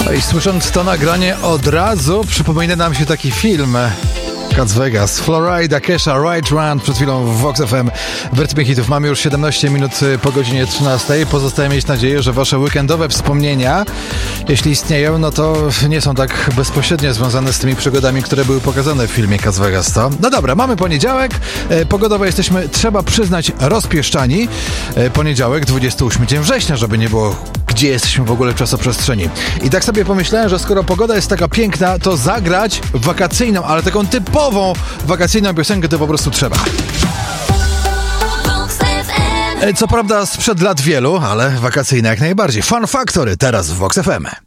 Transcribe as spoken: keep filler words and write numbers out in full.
No i słysząc to nagranie od razu przypomina nam się taki film Las Vegas, Florida, Kesha, Right Round, przed chwilą w Vox F M w rytmie hitów. Mamy już siedemnaście minut po godzinie trzynastej. Pozostaje mieć nadzieję, że wasze weekendowe wspomnienia, jeśli istnieją, no to nie są tak bezpośrednio związane z tymi przygodami, które były pokazane w filmie Las Vegas. To. No dobra, mamy poniedziałek. Pogodowo jesteśmy, trzeba przyznać, rozpieszczani. Poniedziałek, dwudziesty ósmy dzień września, żeby nie było, gdzie jesteśmy w ogóle w czasoprzestrzeni. I tak sobie pomyślałem, że skoro pogoda jest taka piękna, to zagrać wakacyjną, ale taką typową wakacyjną piosenkę to po prostu trzeba. Co prawda sprzed lat wielu, ale wakacyjna jak najbardziej. Fun Factory teraz w Vox F M.